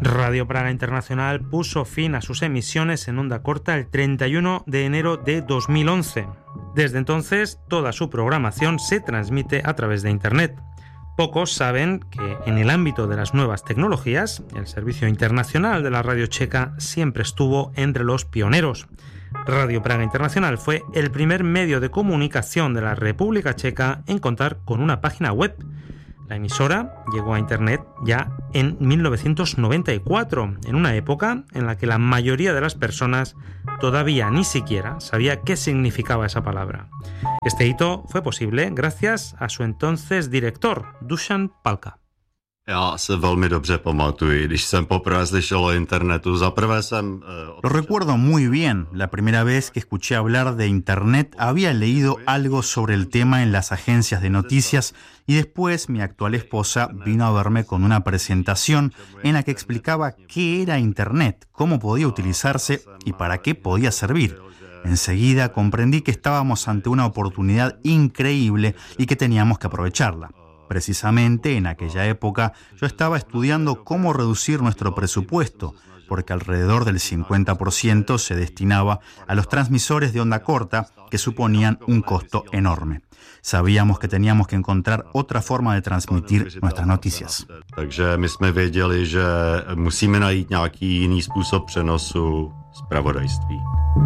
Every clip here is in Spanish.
Radio Praga Internacional puso fin a sus emisiones en onda corta el 31 de enero de 2011. Desde entonces, toda su programación se transmite a través de Internet. Pocos saben que en el ámbito de las nuevas tecnologías, el servicio internacional de la radio checa siempre estuvo entre los pioneros. Radio Praga Internacional fue el primer medio de comunicación de la República Checa en contar con una página web. La emisora llegó a Internet ya en 1994, en una época en la que la mayoría de las personas todavía ni siquiera sabía qué significaba esa palabra. Este hito fue posible gracias a su entonces director, Dušan Palka. Já se velmi dobře pamatuji, když jsem poprvé slyšel o internetu. Zaprvé jsem... Lo recuerdo muy bien. La primera vez que escuché hablar de Internet había leído algo sobre el tema en las agencias de noticias y después mi actual esposa vino a verme con una presentación en la que explicaba qué era Internet, cómo podía utilizarse y para qué podía servir. Enseguida comprendí que estábamos ante una oportunidad increíble y que teníamos que aprovecharla. Precisamente en aquella época yo estaba estudiando cómo reducir nuestro presupuesto, porque alrededor del 50% se destinaba a los transmisores de onda corta, que suponían un costo enorme. Sabíamos que teníamos que encontrar otra forma de transmitir nuestras noticias. Takže my jsme věděli, že musíme najít nějaký jiný způsob přenosu zpravodajství.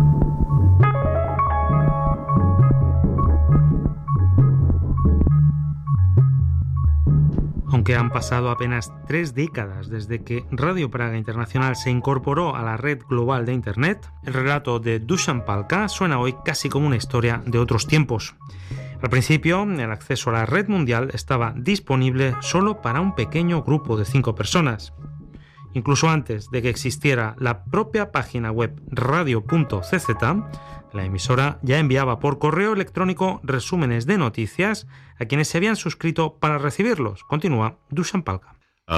Aunque han pasado apenas 3 décadas desde que Radio Praga Internacional se incorporó a la red global de Internet, el relato de Dušan Palka suena hoy casi como una historia de otros tiempos. Al principio, el acceso a la red mundial estaba disponible solo para un pequeño grupo de 5 personas. Incluso antes de que existiera la propia página web radio.cz, la emisora ya enviaba por correo electrónico resúmenes de noticias a quienes se habían suscrito para recibirlos. Continúa Dušan Palka.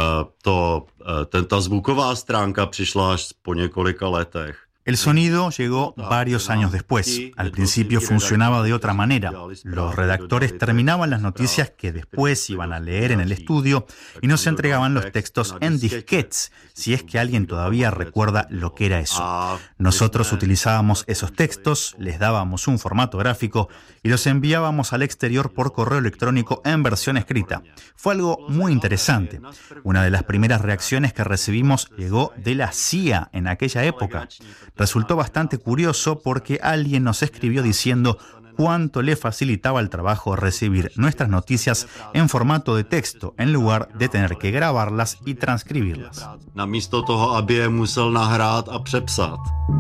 Ta zvuková stránka přišla až po několika letech. El sonido llegó varios años después. Al principio funcionaba de otra manera. Los redactores terminaban las noticias que después iban a leer en el estudio y nos entregaban los textos en disquetes, si es que alguien todavía recuerda lo que era eso. Nosotros utilizábamos esos textos, les dábamos un formato gráfico y los enviábamos al exterior por correo electrónico en versión escrita. Fue algo muy interesante. Una de las primeras reacciones que recibimos llegó de la CIA en aquella época. Resultó bastante curioso porque alguien nos escribió diciendo cuánto le facilitaba el trabajo recibir nuestras noticias en formato de texto en lugar de tener que grabarlas y transcribirlas. Namísto toho, aby je musel nahrát a přepsat.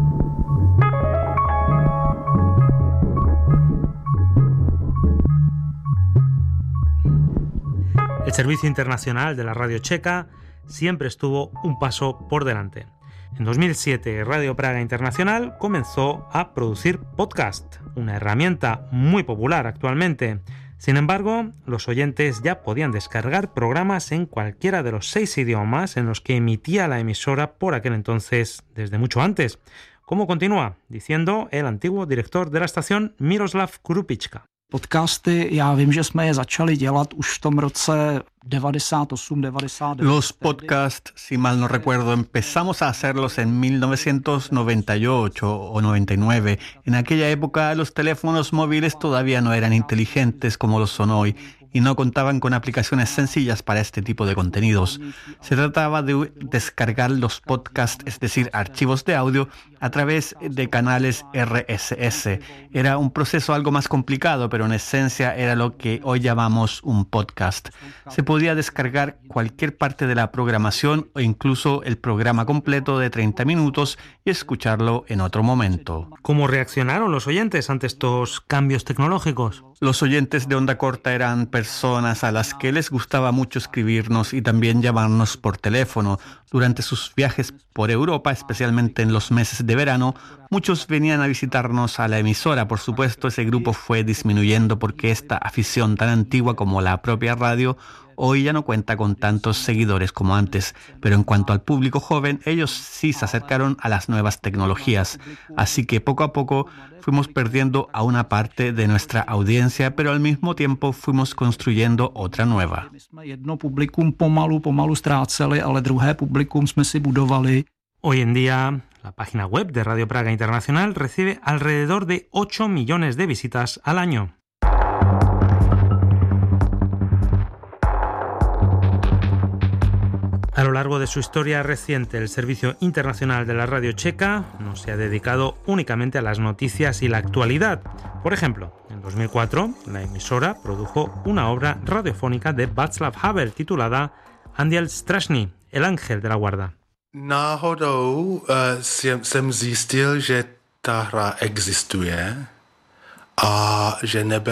El servicio internacional de la radio checa siempre estuvo un paso por delante. En 2007, Radio Praga Internacional comenzó a producir podcast, una herramienta muy popular actualmente. Sin embargo, los oyentes ya podían descargar programas en cualquiera de los 6 idiomas en los que emitía la emisora por aquel entonces, desde mucho antes. Como continúa diciendo el antiguo director de la estación, Miroslav Kurupička. Podcasty, já vím, že jsme je začali dělat už v tom roce 98-99. Los podcasts, si mal no recuerdo, empezamos a hacerlos en 1998 o 99. En aquella época los teléfonos móviles todavía no eran inteligentes como lo son hoy y no contaban con aplicaciones sencillas para este tipo de contenidos. Se trataba de descargar los podcasts, es decir, archivos de audio, a través de canales RSS. Era un proceso algo más complicado, pero en esencia era lo que hoy llamamos un podcast. Se podía descargar cualquier parte de la programación o incluso el programa completo de 30 minutos y escucharlo en otro momento. ¿Cómo reaccionaron los oyentes ante estos cambios tecnológicos? Los oyentes de onda corta eran personas a las que les gustaba mucho escribirnos y también llamarnos por teléfono. Durante sus viajes por Europa, especialmente en los meses de verano, muchos venían a visitarnos a la emisora. Por supuesto, ese grupo fue disminuyendo porque esta afición tan antigua como la propia radio Hoy ya no cuenta con tantos seguidores como antes, pero en cuanto al público joven, ellos sí se acercaron a las nuevas tecnologías. Así que poco a poco fuimos perdiendo a una parte de nuestra audiencia, pero al mismo tiempo fuimos construyendo otra nueva. Jedno publikum pomalu ztráceli, ale druhé publikum jsme si budovali. Hoy en día, la página web de Radio Praga Internacional recibe alrededor de 8 millones de visitas al año. A lo largo de su historia reciente, el Servicio Internacional de la Radio Checa no se ha dedicado únicamente a las noticias y la actualidad. Por ejemplo, en 2004, la emisora produjo una obra radiofónica de Václav Havel titulada Anděl Strážný, el ángel de la guarda. Náhodou jsem zjistil, že ta hra existuje a že nebyl